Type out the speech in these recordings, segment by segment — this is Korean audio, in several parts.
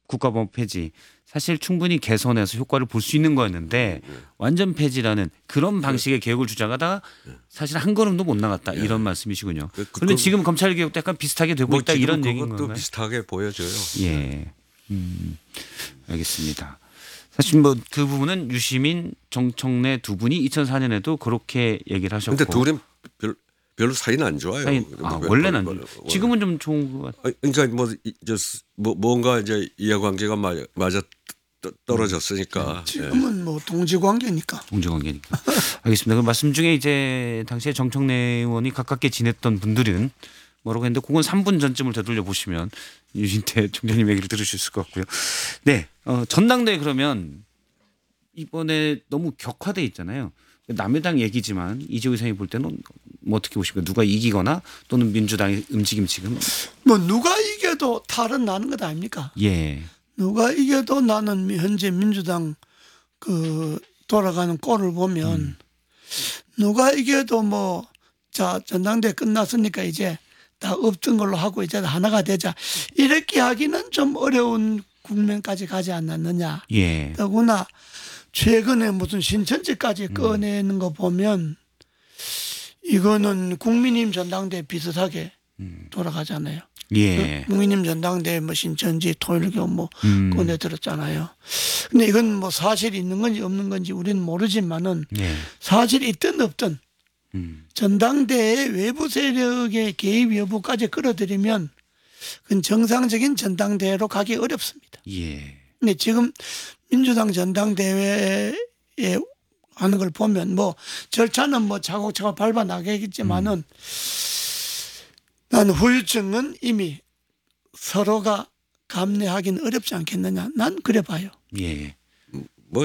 국가보안 폐지 사실 충분히 개선해서 효과를 볼 수 있는 거였는데 완전 폐지라는 그런 방식의 개혁을 주장하다가 사실 한 걸음도 못 나갔다 이런 말씀이시군요. 그런데 지금 검찰 개혁도 약간 비슷하게 되고 있다 이런 얘기인 건가요? 그것도 비슷하게 보여져요. 예, 알겠습니다. 사실 뭐 그 부분은 유시민, 정청래 두 분이 2004년에도 그렇게 얘기를 하셨고. 그런데 둘은 별로 사이는 안 좋아요. 원래는 안 좋아요. 지금은 좀 좋은 것 같아요. 그러니까 뭔가 이제 이해관계가 맞아 떨어졌으니까. 지금은 뭐 동지관계니까. 동지관계니까. 알겠습니다. 그 말씀 중에 이제 당시에 정청래 의원이 가깝게 지냈던 분들은 뭐라고 했는데 그건 3분 전쯤을 되돌려 보시면 유진태 총장님 얘기를 들으실 수 있을 것 같고요. 네, 전당대회 그러면 이번에 너무 격화돼 있잖아요. 남의 당 얘기지만 이재호 의장이 볼 때는 뭐 어떻게 보십니까? 누가 이기거나 또는 민주당의 움직임 지금 뭐 누가 이겨도 탈은 나는 것 아닙니까? 예. 누가 이겨도 나는 현재 민주당 그 돌아가는 꼴을 보면 누가 이겨도 뭐 자 전당대회 끝났으니까 이제 다 없던 걸로 하고 이제 하나가 되자 이렇게 하기는 좀 어려운 국면까지 가지 않았느냐. 예. 더구나 최근에 무슨 신천지까지 꺼내는 거 보면 이거는 국민의힘 전당대회 비슷하게 돌아가잖아요. 예. 국민의힘 전당대회 뭐 신천지 토일교 뭐 꺼내들었잖아요. 근데 이건 뭐 사실이 있는 건지 없는 건지 우리는 모르지만은 예. 사실이 있든 없든 전당대회 외부 세력의 개입 여부까지 끌어들이면 그건 정상적인 전당대회로 가기 어렵습니다. 예. 근데 지금 민주당 전당대회에 하는 걸 보면 뭐 절차는 뭐 차곡차곡 밟아 나가겠지만은 나는 후유증은 이미 서로가 감내하기는 어렵지 않겠느냐. 난 그래 봐요. 예. 뭐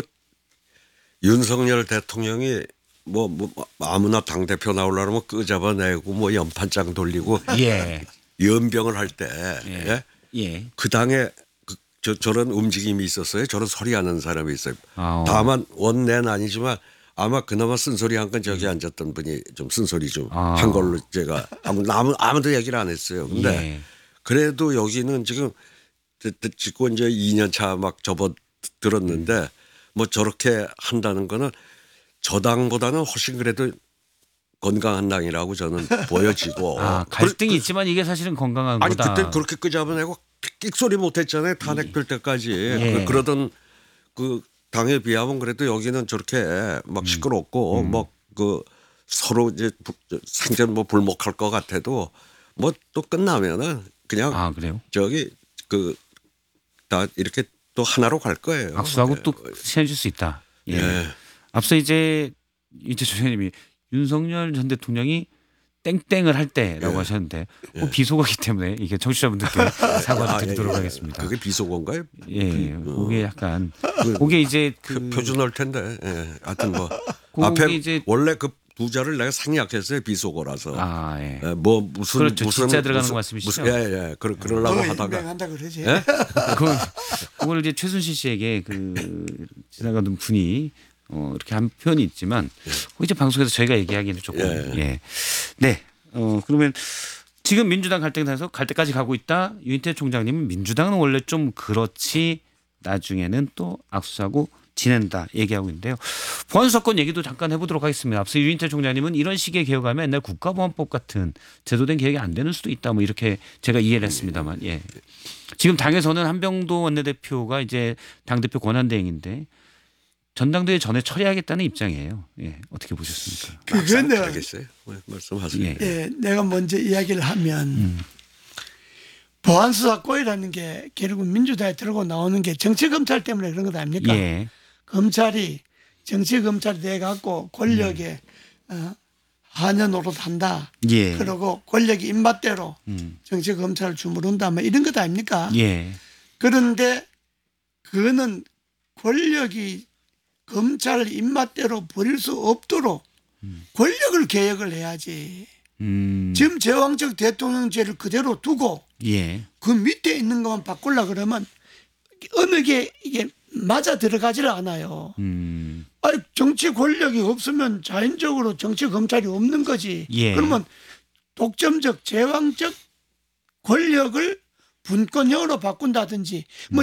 윤석열 대통령이 뭐 아무나 당 대표 나오려면 끄잡아내고 뭐 연판장 돌리고 예. 연병을 할 때 예. 예. 그 당에 저런 움직임이 있었어요. 저런 소리하는 사람이 있어요. 다만 원내는 아니지만 아마 그나마 쓴소리 한 건 저기 앉았던 분이 좀 쓴소리 좀 한 걸로 제가 아무도 얘기를 안 했어요. 근데 예. 그래도 여기는 지금 짓고 이제 2년 차 막 접어들었는데 뭐 저렇게 한다는 거는 저 당보다는 훨씬 그래도 건강한 당이라고 저는 보여지고. 갈등이 있지만 이게 사실은 건강한 아니 거다. 그때 그렇게 끄잡아내고 끽소리 못했잖아요. 탄핵 필 때까지. 예. 그러던 그 당에 비하면 그래도 여기는 저렇게 막 시끄럽고 막 그 서로 이제 생전 뭐 불목할 것 같아도 뭐 또 끝나면은 그냥 그래요? 저기 그 다 이렇게 또 하나로 갈 거예요. 악수하고 또 친해질 수 있다. 예. 예. 앞서 이제 조장님이 윤석열 전 대통령이 땡땡을 할 때라고 하셨는데 비속어기 때문에 이게 청취자분들께 사과를 드리도록 하겠습니다. 그게 비속어인가요? 예, 그게 약간 그게 이제 표준어일 텐데. 예. 하여튼 뭐 그게 앞에 이제 원래 그 부자를 내가 생략했어요. 비속어라서. 예. 뭐 무슨 그렇죠. 진짜 들어가는 거 말씀이시죠? 예. 그러려고 하다가 한다 그러지. 예? 그걸 이제 최순실 씨에게 그 지나가던 분이 이렇게 한 표현이 있지만 이제 방송에서 저희가 얘기하기는 조금 예. 네. 그러면 지금 민주당 갈등에서 갈 때까지 가고 있다. 유인태 총장님은 민주당은 원래 좀 그렇지 나중에는 또 악수하고 지낸다 얘기하고 있는데요. 보안수사권 얘기도 잠깐 해보도록 하겠습니다. 앞서 유인태 총장님은 이런 식의 개혁하면 옛날 국가보안법 같은 제도된 개혁이 안 되는 수도 있다. 뭐 이렇게 제가 이해를 했습니다만 예. 지금 당에서는 한병도 원내대표가 이제 당대표 권한대행인데 전당대회 전에 처리하겠다는 입장이에요. 예, 어떻게 보셨습니까? 그건 내가 알겠어요. 말씀하세요. 예, 내가 먼저 이야기를 하면 보안수사권이라는 게 결국 민주당에 들고 나오는 게 정치검찰 때문에 그런 것 아닙니까? 예. 검찰이 정치검찰이 돼갖고 권력에 하냐 노릇한다. 예. 그리고 권력이 입맛대로 정치검찰을 주무른다. 뭐 이런 것 아닙니까? 예. 그런데 그거는 권력이 검찰 입맛대로 버릴 수 없도록 권력을 개혁을 해야지. 지금 제왕적 대통령제를 그대로 두고 예. 그 밑에 있는 것만 바꾸려 그러면 어느 게 이게 맞아 들어가지를 않아요. 아니, 정치 권력이 없으면 자연적으로 정치 검찰이 없는 거지. 예. 그러면 독점적 제왕적 권력을 분권형으로 바꾼다든지 뭐